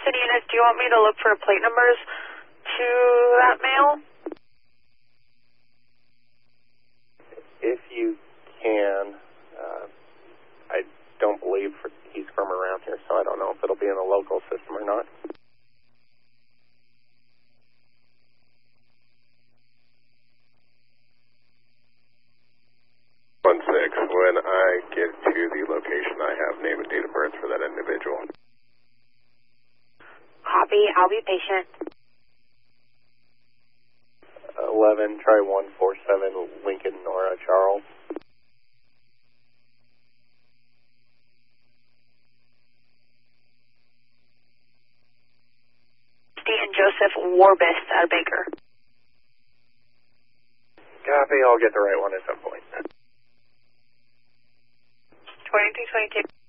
City units, do you want me to look for plate numbers to that mail? If you can, I don't believe he's from around here, so I don't know if it'll be in the local system or not. When I get to the location, I have name and date of birth for that individual. Copy, I'll be patient. 11, try 147, Lincoln, Nora, Charles. And Joseph Warbist out of Baker. Copy, I'll get the right one at some point. 2222.